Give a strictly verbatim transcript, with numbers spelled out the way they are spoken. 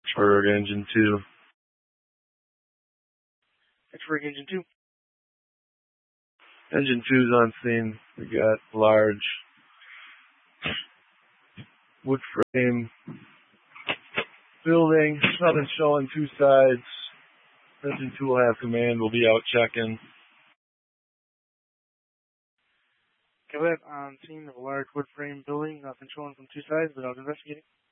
For engine two. Pittsburgh engine two. Engine two's on scene. We got large wood frame building. Nothing showing two sides. Engine two will have command. We'll be out checking. Cadet on scene of a large wood frame building. Nothing showing from two sides, but out investigating.